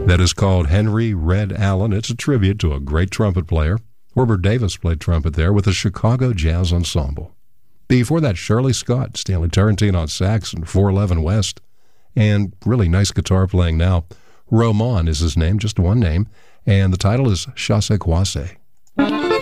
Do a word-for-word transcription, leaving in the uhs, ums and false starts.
that is called Henry Red Allen. It's a tribute to a great trumpet player. Herbert Davis played trumpet there with the Chicago Jazz Ensemble. Before that, Shirley Scott, Stanley Turrentine on sax, and four eleven West. And really nice guitar playing now. Roman is his name, just one name, and the title is Chassé Croisé.